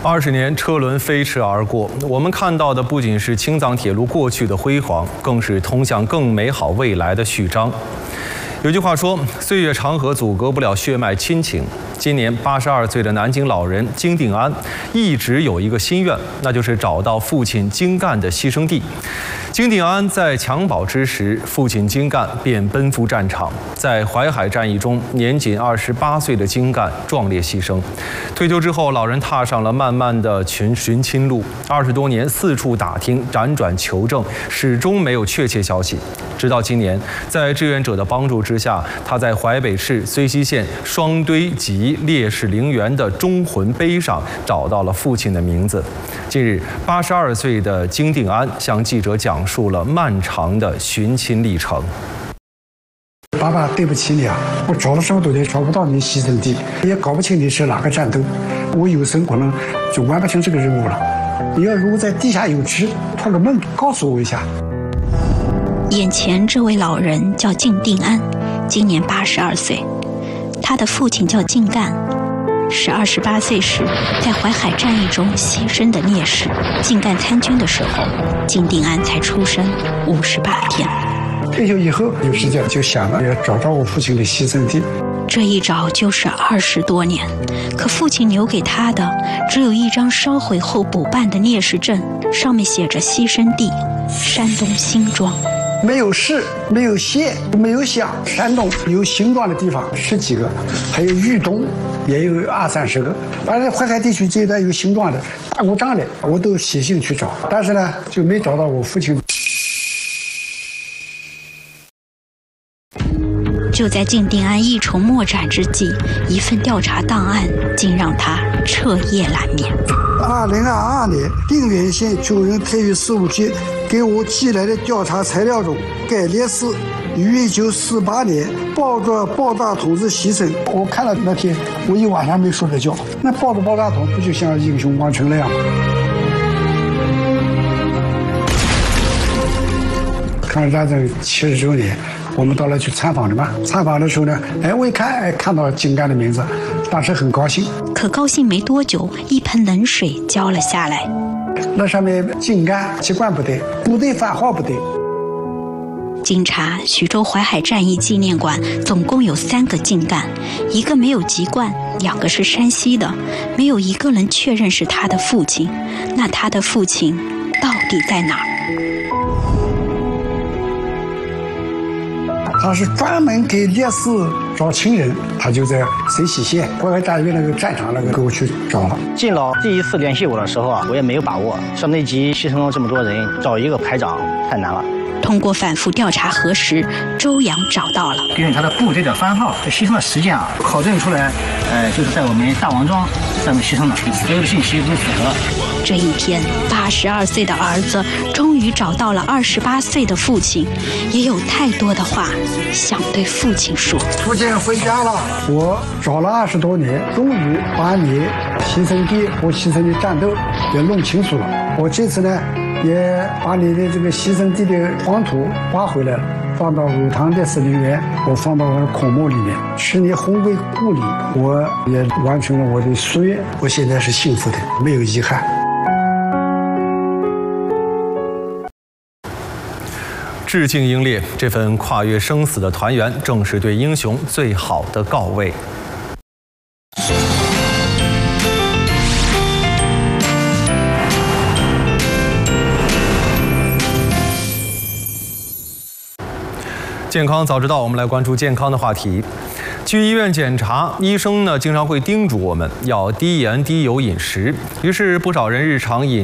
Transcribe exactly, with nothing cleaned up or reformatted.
二十年车轮飞驰而过，我们看到的不仅是青藏铁路过去的辉煌，更是通向更美好未来的序章。有句话说：“岁月长河阻隔不了血脉亲情。”今年八十二岁的南京老人金定安一直有一个心愿，那就是找到父亲金干的牺牲地。金定安在襁褓之时，父亲金干便奔赴战场，在淮海战役中，年仅二十八岁的金干壮烈牺牲。退休之后，老人踏上了漫漫的寻寻亲路，二十多年四处打听、辗转求证，始终没有确切消息。直到今年，在志愿者的帮助之下，他在淮北市睢溪县双堆集烈士陵园的忠魂碑上找到了父亲的名字。近日，八十二岁的金定安向记者讲述了漫长的寻亲历程。 爸爸，对不起你啊，我找了这么多年找不到你牺牲地，也搞不清你是哪个战斗，我有生可能就完不成这个任务了。你要如果在地下有知，托个梦告诉我一下。 眼前这位老人叫金定安，今年八十二岁，他的父亲叫金干，是二十八岁时在淮海战役中牺牲的烈士。金干参军的时候，金定安才出生五十八天。 退休以后有时间就想了要找找我父亲的牺牲地， 这一找就是二十多年，可父亲留给他的只有一张烧毁后补办的烈士证，上面写着牺牲地山东新庄。 没有市，没有县，没有乡，山东有形状的地方十几个，还有豫东也有二三十个。反正淮海地区这一带有形状的、打过仗的，我都写信去找，但是呢，就没找到我父亲。 就在金定安一筹莫展之际，一份调查档案竟让他彻夜难眠。 二零二二年，定远县救人特约事务局给我寄来的调查材料中，该烈士于一九四八年抱着爆炸筒子牺牲。我看了那天，我一晚上没睡着觉。那抱着爆炸筒，不就像英雄王成那样吗？抗日战争七十周年，我们到那去参访的嘛。参访的时候呢，哎，我一看，哎，看到金干的名字，当时很高兴。 可高兴没多久，一盆冷水浇了下来。 那上面金干籍贯不对，部队番号不对。 经查，徐州淮海战役纪念馆总共有三个金干，一个没有籍贯，两个是山西的，没有一个人确认是他的父亲。那他的父亲到底在哪儿？ 他是专门给烈士找亲人，他就在睢溪县淮海战役那个战场那个给我去找了。 靳老第一次联系我的时候啊，我也没有把握，上内急牺牲了这么多人，找一个排长太难了。 通过反复调查核实，周扬找到了。 根据他的部队的番号、牺牲的时间啊，考证出来，呃，就是在我们大王庄上面牺牲的，所有的信息都符合。 这一天，八十二岁的儿子终于找到了二十八岁的父亲，也有太多的话想对父亲说。 父亲回家了，我找了二十多年，终于把你牺牲地和牺牲的战斗也弄清楚了。我这次呢，也把你的这个牺牲地的黄土挖回来了，放到武塘烈士陵园，我放到我的孔墓里面，使你hon归故里。我也完成了我的夙愿，我现在是幸福的，没有遗憾。 致敬英烈，这份跨越生死的团圆，正是对英雄最好的告慰。健康早知道，我们来关注健康的话题。去医院检查，医生呢经常会叮嘱我们要低盐低油饮食，于是不少人日常饮